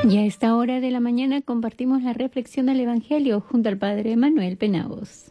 Y a esta hora de la mañana compartimos la reflexión del Evangelio junto al Padre Manuel Penagos.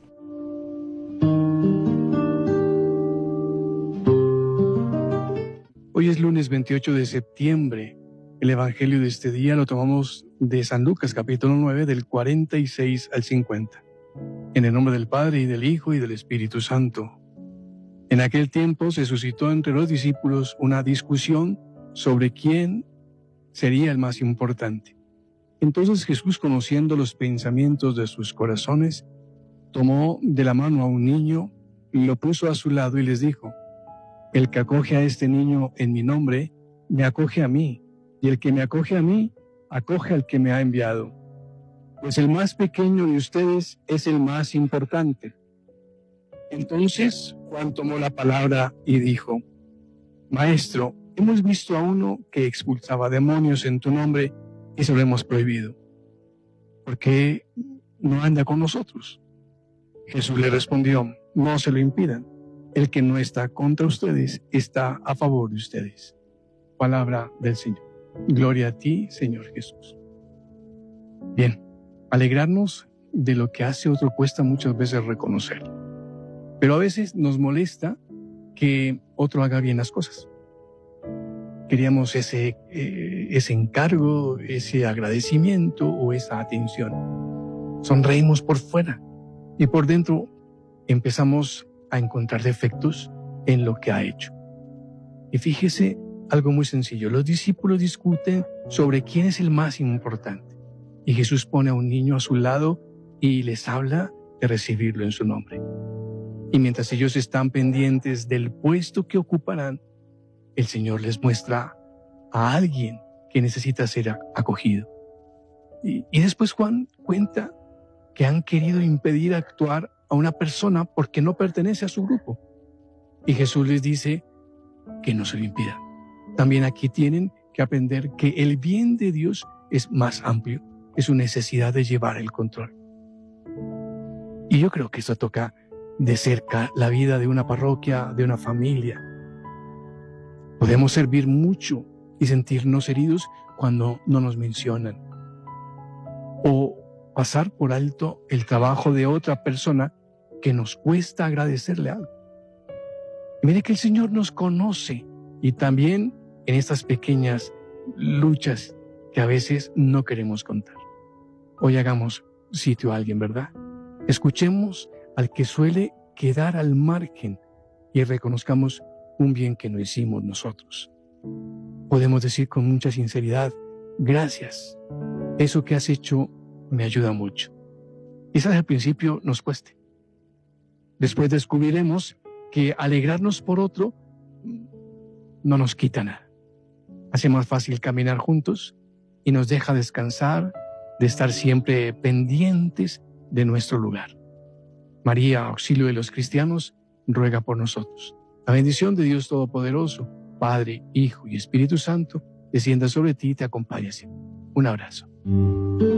Hoy es lunes 28 de septiembre. El Evangelio de este día lo tomamos de San Lucas, capítulo 9, del 46 al 50. En el nombre del Padre, y del Hijo, y del Espíritu Santo. En aquel tiempo se suscitó entre los discípulos una discusión sobre quién sería el más importante. Entonces Jesús, conociendo los pensamientos de sus corazones, tomó de la mano a un niño, lo puso a su lado y les dijo: el que acoge a este niño en mi nombre, me acoge a mí, y el que me acoge a mí, acoge al que me ha enviado. Pues el más pequeño de ustedes es el más importante. Entonces Juan tomó la palabra y dijo: Maestro, hemos visto a uno que expulsaba demonios en tu nombre y se lo hemos prohibido. ¿Por qué no anda con nosotros? Jesús le respondió: no se lo impidan. El que no está contra ustedes está a favor de ustedes. Palabra del Señor. Gloria a ti, Señor Jesús. Bien, alegrarnos de lo que hace otro cuesta muchas veces reconocer. Pero a veces nos molesta que otro haga bien las cosas. Queríamos ese encargo, ese agradecimiento o esa atención. Sonreímos por fuera y por dentro empezamos a encontrar defectos en lo que ha hecho. Y fíjese algo muy sencillo. Los discípulos discuten sobre quién es el más importante. Y Jesús pone a un niño a su lado y les habla de recibirlo en su nombre. Y mientras ellos están pendientes del puesto que ocuparán, el Señor les muestra a alguien que necesita ser acogido. Y después Juan cuenta que han querido impedir actuar a una persona porque no pertenece a su grupo. Y Jesús les dice que no se lo impida. También aquí tienen que aprender que el bien de Dios es más amplio, es su necesidad de llevar el control. Y yo creo que eso toca de cerca la vida de una parroquia, de una familia. Podemos servir mucho y sentirnos heridos cuando no nos mencionan. O pasar por alto el trabajo de otra persona que nos cuesta agradecerle algo. Mire que el Señor nos conoce y también en estas pequeñas luchas que a veces no queremos contar. Hoy hagamos sitio a alguien, ¿verdad? Escuchemos al que suele quedar al margen y reconozcamos un bien que no hicimos nosotros. Podemos decir con mucha sinceridad: gracias, eso que has hecho me ayuda mucho. Quizás al principio nos cueste. Después descubriremos que alegrarnos por otro no nos quita nada. Hace más fácil caminar juntos y nos deja descansar de estar siempre pendientes de nuestro lugar. María, auxilio de los cristianos, ruega por nosotros. La bendición de Dios Todopoderoso, Padre, Hijo y Espíritu Santo, descienda sobre ti y te acompañe siempre. Un abrazo.